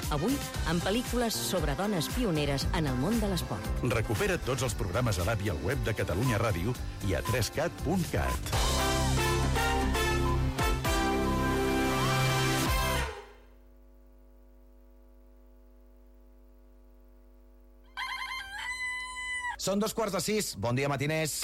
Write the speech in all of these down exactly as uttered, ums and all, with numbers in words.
Avui, amb pel·lícules sobre dones pioneres en el món de l'esport. Recupera tots els programes a l'app i al web de Catalunya Ràdio i a tres cat punt cat. Són dos quarts de sis. Bon dia, matiners.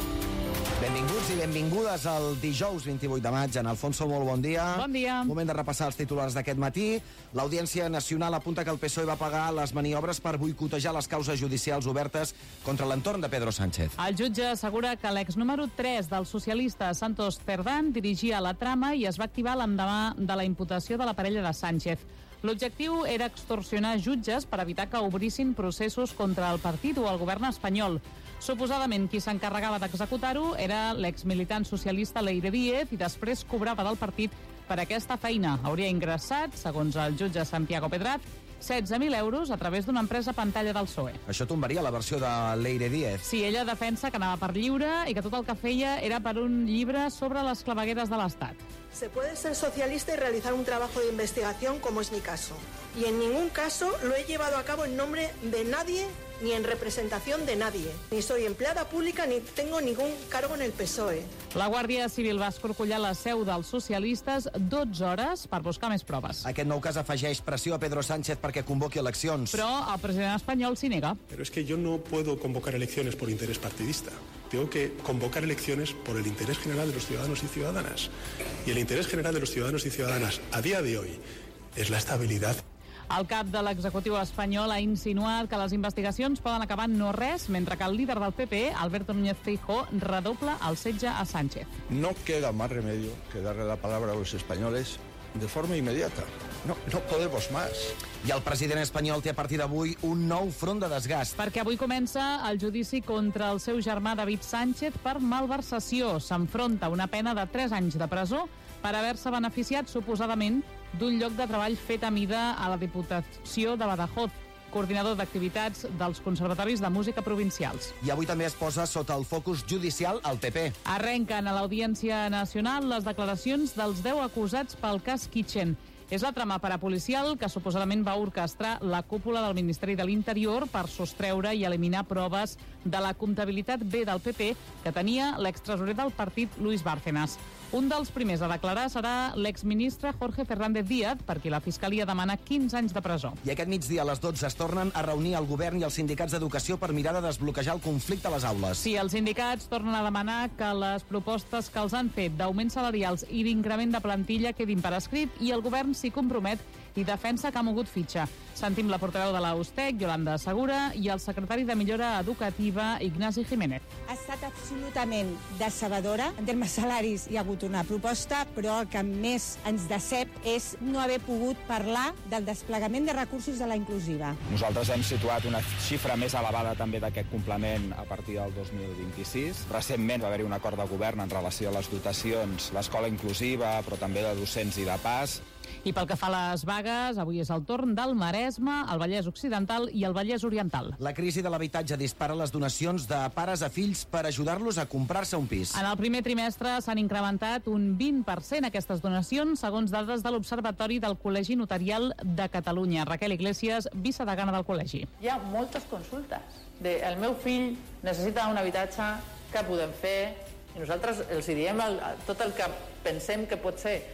Benvinguts i benvingudes al dijous vint-i-vuit de maig. En Alfonso, molt bon dia. Bon dia. Moment de repassar els titulars d'aquest matí. L'Audiència Nacional apunta que el P S O E va pagar les maniobres per boicotejar les causes judicials obertes contra l'entorn de Pedro Sánchez. El jutge assegura que l'ex número tres del socialista Santos Cerdán dirigia la trama i es va activar l'endemà de la imputació de la parella de Sánchez. L'objectiu era extorsionar jutges per evitar que obrissin processos contra el partit o el govern espanyol. Suposadament, qui s'encarregava d'executar-ho era l'exmilitant socialista Leire Díez i després cobrava del partit per aquesta feina. Hauria ingressat, segons el jutge Santiago Pedraz, setze mil euros a través d'una empresa pantalla del P S O E. Això tombaria la versió de Leire Díez. Sí, ella defensa que anava per lliure i que tot el que feia era per un llibre sobre les clavegueres de l'Estat. Se puede ser socialista y realizar un trabajo de investigación, como es mi caso. Y en ningún caso lo he llevado a cabo en nombre de nadie ni en representación de nadie. Ni soy empleada pública ni tengo ningún cargo en el P S O E. La Guàrdia Civil va escorcollar la seu dels socialistes dotze hores per buscar més proves. Aquest nou cas afegeix pressió a Pedro Sánchez perquè convoqui eleccions. Però el president espanyol s'hi nega. Pero es que yo no puedo convocar elecciones por interés partidista. Tengo que convocar elecciones por el interés general de los ciudadanos y ciudadanas. Y el interés general de los ciudadanos y ciudadanas a día de hoy es la estabilidad. El cap de l'executiu espanyol ha insinuat que les investigacions poden acabar en no res, mentre que el líder del P P, Alberto Núñez Feijóo, redobla el setge a Sánchez. No queda más remedio que darle la palabra a los españoles de forma inmediata. No, no podemos más. I el president espanyol té a partir d'avui un nou front de desgast. Perquè avui comença el judici contra el seu germà David Sánchez per malversació. S'enfronta a una pena de tres anys de presó per haver-se beneficiat suposadament d'un lloc de treball fet a mida a la Diputació de Badajoz, coordinador d'activitats dels conservatoris de música provincials. I avui també es posa sota el focus judicial el P P. Arrenquen a l'Audiència Nacional les declaracions dels deu acusats pel cas Kitchen. És la trama parapolicial que suposadament va orquestrar la cúpula del Ministeri de l'Interior per sostreure i eliminar proves de la comptabilitat B del P P que tenia l'extresorer del partit Luis Bárcenas. Un dels primers a declarar serà l'exministre Jorge Fernández Díaz, per qui la Fiscalia demana quinze anys de presó. I aquest migdia a les dotze es tornen a reunir el govern i els sindicats d'educació per mirar de desbloquejar el conflicte a les aules. Sí, els sindicats tornen a demanar que les propostes que els han fet d'augments salarials i d'increment de plantilla quedin per escrit i el govern s'hi compromet i defensa que ha mogut fitxa. Sentim la portaveu de la USTEC, Yolanda Segura, i el secretari de Millora Educativa, Ignasi Jiménez. Ha estat absolutament decebedora. En termes salaris hi ha hagut una proposta, però el que més ens decep és no haver pogut parlar del desplegament de recursos de la inclusiva. Nosaltres hem situat una xifra més elevada també d'aquest complement a partir del dos mil vint-i-sis. Recentment va haver-hi un acord de govern en relació a les dotacions, l'escola inclusiva, però també de docents i de pas. I pel que fa a les vagues, avui és el torn del Maresme, el Vallès Occidental i el Vallès Oriental. La crisi de l'habitatge dispara les donacions de pares a fills per ajudar-los a comprar-se un pis. En el primer trimestre s'han incrementat un vint per cent aquestes donacions, segons dades de l'Observatori del Col·legi Notarial de Catalunya. Raquel Iglesias, vicedegana del col·legi. Hi ha moltes consultes. De, el meu fill necessita un habitatge, què podem fer? I nosaltres els diem el, tot el que pensem que pot ser.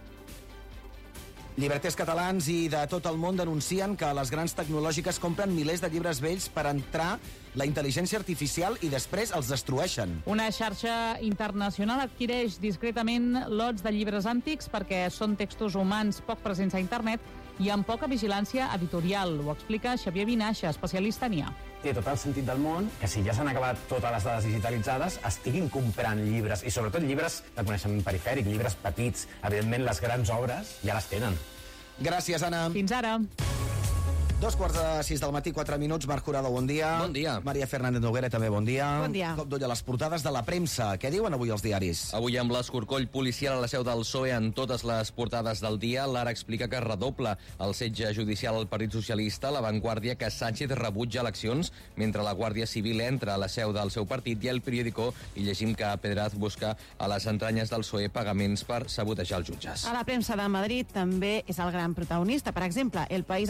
Llibreters catalans i de tot el món denuncien que les grans tecnològiques compren milers de llibres vells per entrar la intel·ligència artificial i després els destrueixen. Una xarxa internacional adquireix discretament lots de llibres antics perquè són textos humans poc presents a internet i amb poca vigilància editorial. Ho explica Xavier Vinaixa, especialista en I A. Té tot el sentit del món que si ja s'han acabat totes les dades digitalitzades estiguin comprant llibres, i sobretot llibres de coneixement perifèric, llibres petits. Evidentment, les grans obres ja les tenen. Gràcies, Anna. Fins ara. Dos quarts de sis del matí, quatre minuts. Marc Jurado, bon dia. Bon dia. Maria Fernández Noguera, també bon dia. Bon dia. Cop d'ull a les portades de la premsa. Què diuen avui els diaris? Avui amb l'escorcoll policial a la seu del P S O E en totes les portades del dia, l'Ara explica que redobla el setge judicial al Partit Socialista, La Vanguardia que Sánchez rebutja eleccions, mentre la Guàrdia Civil entra a la seu del seu partit, i el periòdico i llegim que Pedraz busca a les entranyes del P S O E pagaments per sabotejar els jutges. A la premsa de Madrid també és el gran protagonista. Per exemple, El País